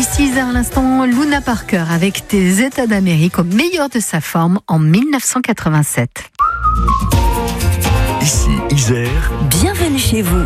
Ici Isère à l'instant, Luna Parker avec des États d'Amérique au meilleur de sa forme en 1987. Ici Isère. Bienvenue chez vous.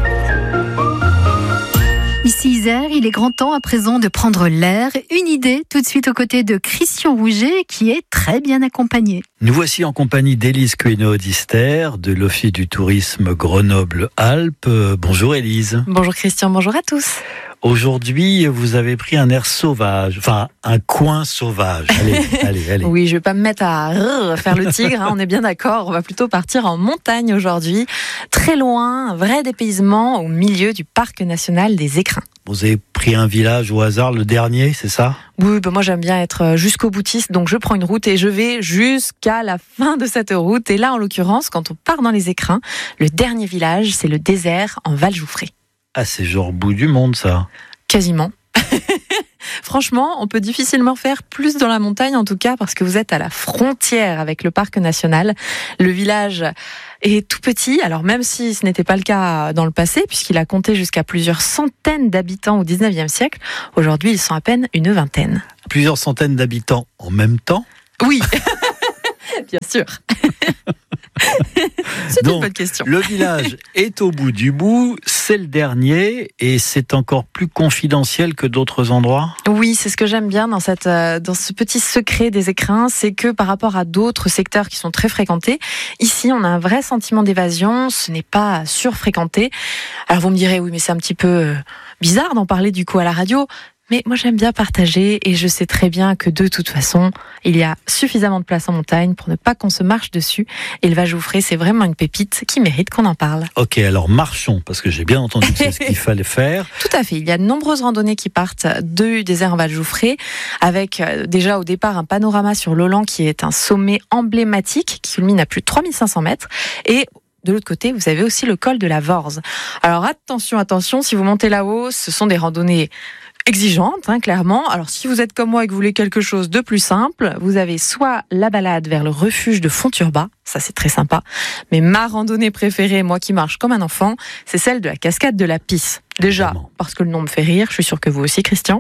Ici Isère, il est grand temps à présent de prendre l'air. Une idée tout de suite aux côtés de Christian Rouget qui est très bien accompagné. Nous voici en compagnie d'Élise Queneau-Dister de l'Office du tourisme Grenoble-Alpes. Bonjour Élise. Bonjour Christian, bonjour à tous. Aujourd'hui, vous avez pris un air sauvage, enfin un coin sauvage. Allez. Oui, je vais pas me mettre à faire le tigre, on est bien d'accord. On va plutôt partir en montagne aujourd'hui, très loin, un vrai dépaysement au milieu du parc national des Écrins. Vous avez pris un village au hasard, le dernier, c'est ça ? Oui, moi j'aime bien être jusqu'au boutiste, donc je prends une route et je vais jusqu'à la fin de cette route. Et là, en l'occurrence, quand on part dans les Écrins, le dernier village, c'est le désert en Val-Jouffré. Ah, c'est genre bout du monde, ça. Quasiment. Franchement, on peut difficilement faire plus dans la montagne, en tout cas, parce que vous êtes à la frontière avec le parc national. Le village est tout petit, alors même si ce n'était pas le cas dans le passé, puisqu'il a compté jusqu'à plusieurs centaines d'habitants au 19e siècle, aujourd'hui, ils sont à peine une vingtaine. Plusieurs centaines d'habitants en même temps ? Oui, bien sûr. C'est Donc, une bonne question. Le village est au bout du bout, c'est le dernier et c'est encore plus confidentiel que d'autres endroits. Oui, c'est ce que j'aime bien dans ce petit secret des Écrins, c'est que par rapport à d'autres secteurs qui sont très fréquentés, ici on a un vrai sentiment d'évasion, ce n'est pas surfréquenté. Alors vous me direz, oui mais c'est un petit peu bizarre d'en parler du coup à la radio. Mais moi j'aime bien partager et je sais très bien que de toute façon, il y a suffisamment de place en montagne pour ne pas qu'on se marche dessus. Et le Val-Jouffré, c'est vraiment une pépite qui mérite qu'on en parle. Ok, alors marchons, parce que j'ai bien entendu que c'est ce qu'il fallait faire. Tout à fait, il y a de nombreuses randonnées qui partent du désert en Val-Jouffré, avec déjà au départ un panorama sur l'Olan qui est un sommet emblématique qui culmine à plus de 3500 mètres. Et de l'autre côté, vous avez aussi le col de la Vorze. Alors attention, si vous montez là-haut, ce sont des randonnées exigeante, clairement. Alors, si vous êtes comme moi et que vous voulez quelque chose de plus simple, vous avez soit la balade vers le refuge de Fonturba, ça c'est très sympa, mais ma randonnée préférée, moi qui marche comme un enfant, c'est celle de la cascade de la Pisse. Déjà, parce que le nom me fait rire, je suis sûre que vous aussi, Christian.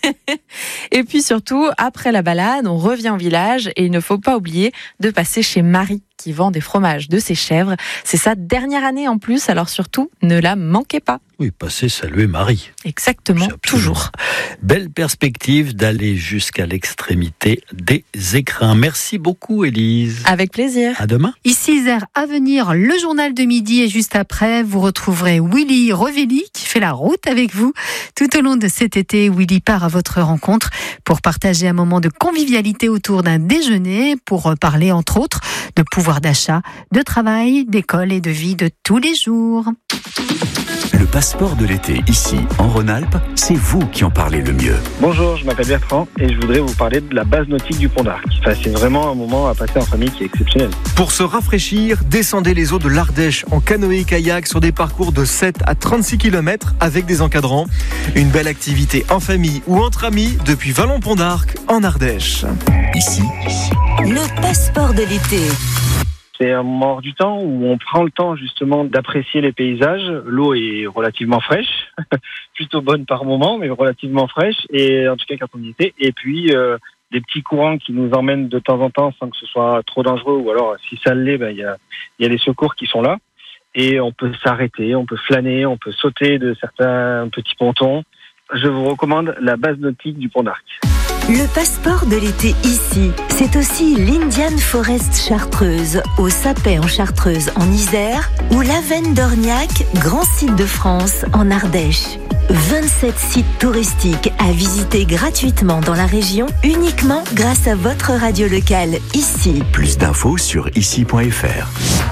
Et puis surtout, après la balade, on revient au village et il ne faut pas oublier de passer chez Marie, qui vend des fromages de ses chèvres. C'est sa dernière année en plus, alors surtout, ne la manquez pas. Oui, passez saluer Marie. Exactement, toujours. Belle perspective d'aller jusqu'à l'extrémité des Écrins. Merci beaucoup, Élise. Avec plaisir. À demain. Ici Isère, à venir, le journal de midi et juste après, vous retrouverez Willy Revelli qui fait la route avec vous. Tout au long de cet été, Willy part à votre rencontre pour partager un moment de convivialité autour d'un déjeuner, pour parler entre autres de pouvoir d'achat, de travail, d'école et de vie de tous les jours. Le passeport de l'été, ici, en Rhône-Alpes, c'est vous qui en parlez le mieux. Bonjour, je m'appelle Bertrand et je voudrais vous parler de la base nautique du Pont d'Arc. C'est vraiment un moment à passer en famille qui est exceptionnel. Pour se rafraîchir, descendez les eaux de l'Ardèche en canoë-kayak sur des parcours de 7 à 36 km avec des encadrants. Une belle activité en famille ou entre amis depuis Vallon-Pont d'Arc en Ardèche. Ici, le passeport de l'été. C'est un moment hors du temps où on prend le temps justement d'apprécier les paysages. L'eau est relativement fraîche, plutôt bonne par moment, mais relativement fraîche, et en tout cas quand on y était. Et puis des petits courants qui nous emmènent de temps en temps sans que ce soit trop dangereux, ou alors si ça l'est, il y a les secours qui sont là. Et on peut s'arrêter, on peut flâner, on peut sauter de certains petits pontons. Je vous recommande la base nautique du Pont d'Arc. Le passeport de l'été ici, c'est aussi l'Indian Forest Chartreuse, au Sapet en Chartreuse en Isère, ou l'Avenne d'Orniac, grand site de France en Ardèche. 27 sites touristiques à visiter gratuitement dans la région, uniquement grâce à votre radio locale, ici. plus d'infos sur ici.fr.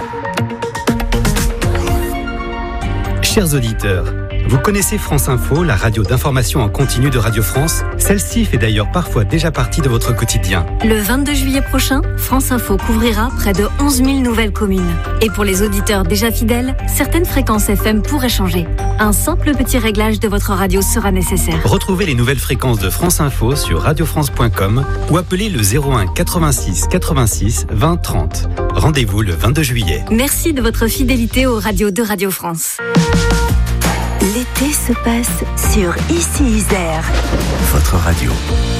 Chers auditeurs, vous connaissez France Info, la radio d'information en continu de Radio France. Celle-ci fait d'ailleurs parfois déjà partie de votre quotidien. Le 22 juillet prochain, France Info couvrira près de 11 000 nouvelles communes. Et pour les auditeurs déjà fidèles, certaines fréquences FM pourraient changer. Un simple petit réglage de votre radio sera nécessaire. Retrouvez les nouvelles fréquences de France Info sur radiofrance.com ou appelez le 01 86 86 20 30. Rendez-vous le 22 juillet. Merci de votre fidélité aux radios de Radio France. L'été se passe sur Ici Isère. Votre votre radio.